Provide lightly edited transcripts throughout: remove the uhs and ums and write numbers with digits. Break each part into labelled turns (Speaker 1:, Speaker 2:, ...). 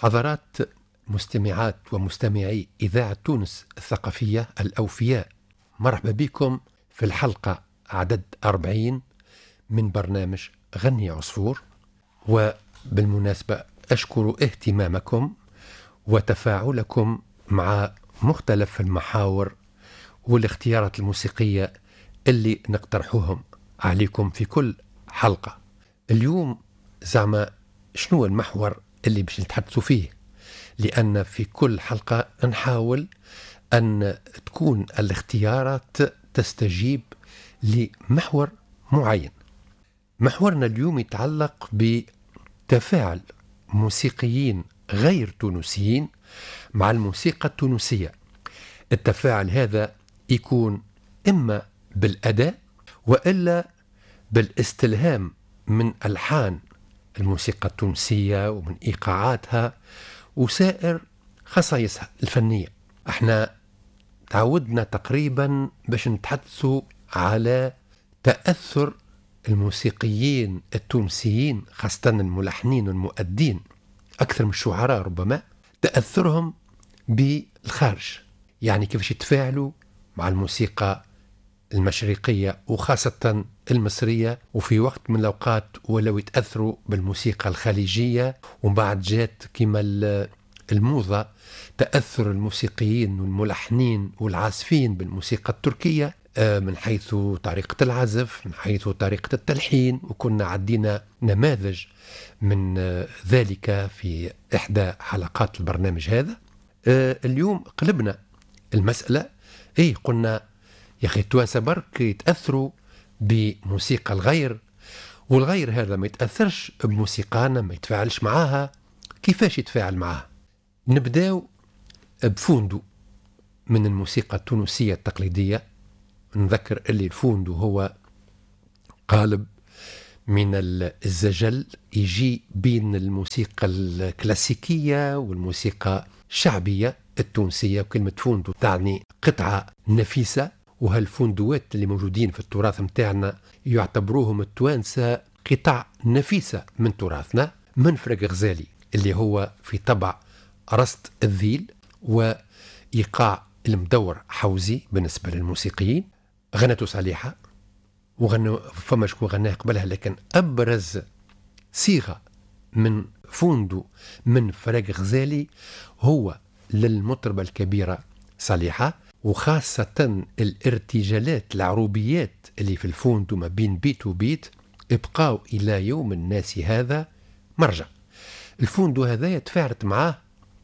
Speaker 1: حضرات مستمعات ومستمعي إذاعة تونس الثقافية الأوفياء، مرحبا بكم في الحلقة عدد 40 من برنامج غني عصفور. وبالمناسبة أشكر اهتمامكم وتفاعلكم مع مختلف المحاور والاختيارات الموسيقية اللي نقترحوهم عليكم في كل حلقة. اليوم زعما شنو المحور اللي باش نتحدثوا فيه؟ لأن في كل حلقة نحاول أن تكون الاختيارات تستجيب لمحور معين. محورنا اليوم يتعلق بتفاعل موسيقيين غير تونسيين مع الموسيقى التونسية. التفاعل هذا يكون إما بالأداء وإلا بالاستلهام من ألحان الموسيقى التونسية ومن إيقاعاتها وسائر خصائصها الفنية. احنا تعودنا تقريبا باش نتحدثوا على تأثر الموسيقيين التونسيين، خاصة الملحنين والمؤدين أكثر من الشعراء، ربما تأثرهم بالخارج، يعني كيفاش يتفاعلوا مع الموسيقى المشرقية وخاصة المصرية، وفي وقت من الأوقات ولو يتأثروا بالموسيقى الخليجية، وبعد جات كما الموضة تأثر الموسيقيين والملحنين والعازفين بالموسيقى التركية من حيث طريقة العزف، من حيث طريقة التلحين، وكنا عدينا نماذج من ذلك في إحدى حلقات البرنامج هذا. اليوم قلبنا المسألة، قلنا يا أخي التوانسة برك يتأثروا بموسيقى الغير، والغير هذا ما يتأثرش بموسيقانا، ما يتفاعلش معاها. كيفاش يتفاعل معاها؟ نبداو بفوندو من الموسيقى التونسية التقليدية. نذكر اللي الفوندو هو قالب من الزجل يجي بين الموسيقى الكلاسيكية والموسيقى الشعبية التونسية، وكلمة فوندو تعني قطعة نفيسة، وهالفوندوات اللي موجودين في التراث متاعنا يعتبروهم التوانسة قطع نفيسة من تراثنا، من فرق غزالي اللي هو في طبع رست الذيل وإيقاع المدور حوزي بالنسبة للموسيقيين. غنته صالحة وغنوا فما شكون غناها قبلها، لكن أبرز صيغة من فوندو من فرق غزالي هو للمطربة الكبيرة صالحة، وخاصة الارتجالات العروبيات اللي في الفوندو ما بين بيت وبيت ابقاو إلى يوم الناس هذا مرجع. الفوندو هذا تفاعلت معاه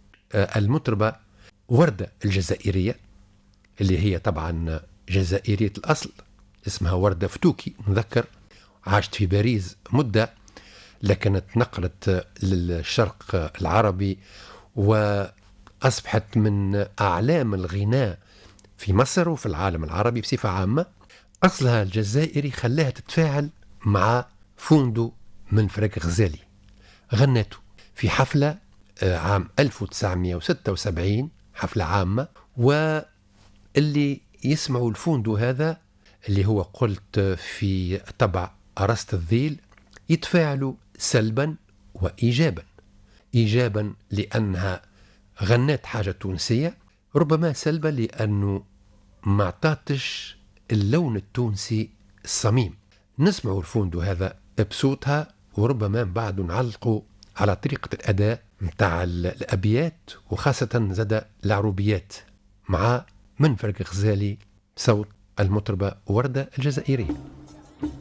Speaker 1: المطربة وردة الجزائرية اللي هي طبعا جزائرية الأصل، اسمها وردة فتوكي. نذكر عاشت في باريس مدة، لكن تنقلت للشرق العربي وأصبحت من أعلام الغناء في مصر وفي العالم العربي بصفة عامة. أصلها الجزائري خلاها تتفاعل مع فوندو من فرق غزالي. غنته في حفلة عام 1976، حفلة عامة، واللي يسمعوا الفوندو هذا اللي هو قلت في طبع أرست الذيل يتفاعلوا سلبا وإيجابا. إيجابا لأنها غنت حاجة تونسية، ربما سلبا لأنه ما اعطاتش اللون التونسي الصميم. نسمعوا الفوندو هذا بصوتها، وربما بعد نعلقوا على طريقة الأداء متاع الأبيات وخاصة زاد العروبيات مع من فرق غزالي صوت المطربة وردة الجزائرية.